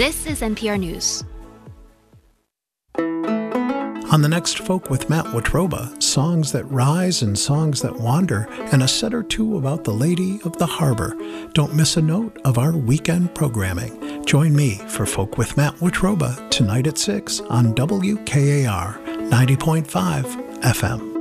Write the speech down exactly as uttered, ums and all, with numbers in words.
This is N P R News. On the next Folk with Matt Watroba, songs that rise and songs that wander, and a set or two about the Lady of the Harbor. Don't miss a note of our weekend programming. Join me for Folk with Matt Watroba tonight at six on W K A R ninety point five F M.